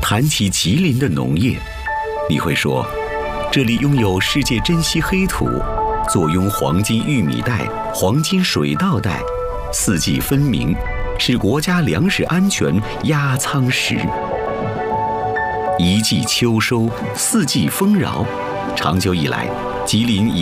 谈起吉林的农业，你会说，这里拥有世界珍稀黑土，坐拥黄金玉米带、黄金水稻带，四季分明，是国家粮食安全压舱石。一季秋收，四季丰饶，长久以来，吉林以